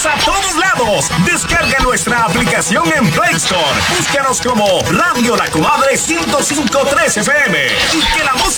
Vamos a todos lados. Descarga nuestra aplicación en Play Store. Búscanos como Radio La Comadre 105.3 FM. Y que la música